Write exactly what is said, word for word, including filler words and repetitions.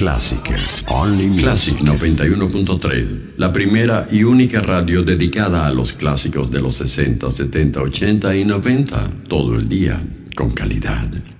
Classic, Only Music. Classic noventa y uno punto tres, la primera y única radio dedicada a los clásicos de los sesenta, setenta, ochenta y noventa, todo el día, con calidad.